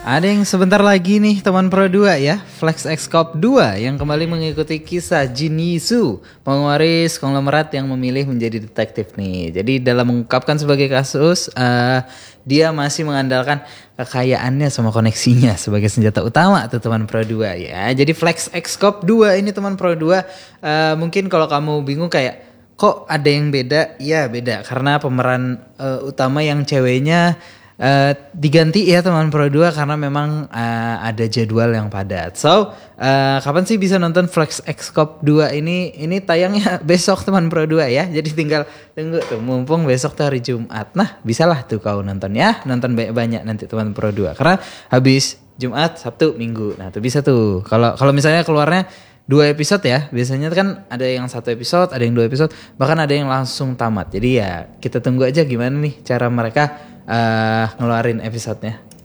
Ada yang sebentar lagi nih teman Pro 2 ya, Flex X Corp 2 yang kembali mengikuti kisah Jin Yisu, pengwaris konglomerat yang memilih menjadi detektif nih. Jadi dalam mengungkapkan sebagai kasus, dia masih mengandalkan kekayaannya sama koneksinya sebagai senjata utama tuh teman Pro 2 ya. Jadi Flex X Corp 2 ini teman Pro 2, mungkin kalau kamu bingung kayak kok ada yang beda? Ya beda karena pemeran utama yang ceweknya diganti ya teman Pro 2 karena memang ada jadwal yang padat. So, kapan sih bisa nonton Flex X Corp 2 ini? Ini tayangnya besok teman Pro 2 ya. Jadi tinggal tunggu tuh mumpung besok tuh hari Jumat. Nah, bisalah tuh kau nonton ya. Nonton banyak-banyak nanti teman Pro 2 karena habis Jumat, Sabtu, Minggu. Nah, tuh bisa tuh. Kalau misalnya keluarnya 2 episode ya, biasanya kan ada yang 1 episode, ada yang 2 episode, bahkan ada yang langsung tamat. Jadi ya kita tunggu aja gimana nih cara mereka ngeluarin episodenya.